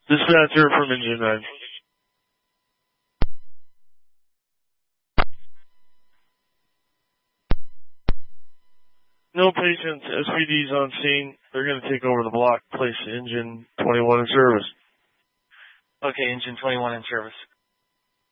Dispatcher from Engine 9. No patients. SPD's on scene. They're going to take over the block. Place Engine 21 in service. Okay, Engine 21 in service.